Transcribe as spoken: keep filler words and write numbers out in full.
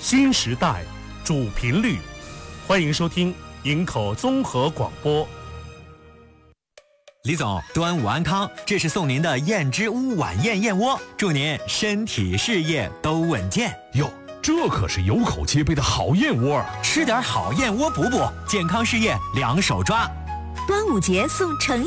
新时代主频率，欢迎收听营口综合广播。 李总，端午安康，这是送您的燕之屋晚宴燕窝，祝您身体事业都稳健。 哟，这可是有口皆碑的好燕窝啊！ 吃点好燕窝补补，健康事业两手抓。 端午节送诚